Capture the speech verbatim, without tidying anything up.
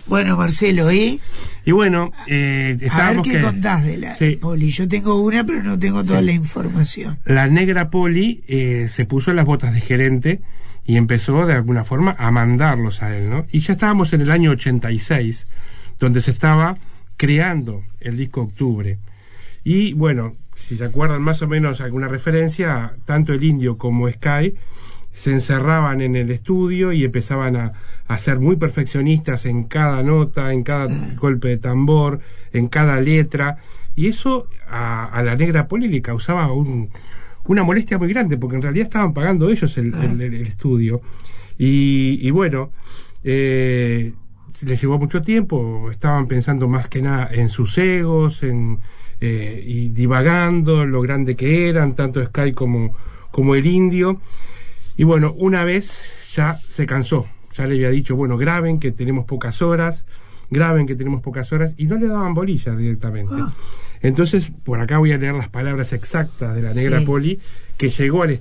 Bueno, Marcelo, ¿y? Y bueno, eh, a ver qué que, contás de la sí. Poli. Yo tengo una, pero no tengo toda sí. la información. La negra Poli eh, se puso en las botas de gerente y empezó de alguna forma a mandarlos a él, ¿no? Y ya estábamos en el año ochenta y seis, donde se estaba creando el disco Octubre. Y bueno, si se acuerdan más o menos alguna referencia, tanto el Indio como Sky se encerraban en el estudio y empezaban a, a ser muy perfeccionistas en cada nota, en cada golpe de tambor, en cada letra, y eso a, a la negra Poli le causaba un, una molestia muy grande, porque en realidad estaban pagando ellos el, el, el, el estudio, y, y bueno, eh, les llevó mucho tiempo, estaban pensando más que nada en sus egos, en eh, y divagando lo grande que eran, tanto Sky como, como el Indio. Y bueno, una vez ya se cansó, ya le había dicho, bueno, graben que tenemos pocas horas, graben que tenemos pocas horas, y no le daban bolilla directamente. Oh. Entonces, por acá voy a leer las palabras exactas de la negra sí. Poli, que llegó al